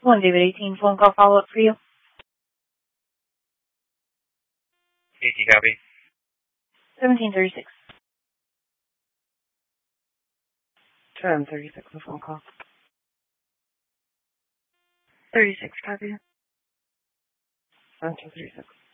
One David 18 phone call follow up for you. 18 copy. 1736. 736 the phone call. 36 copy. 1736.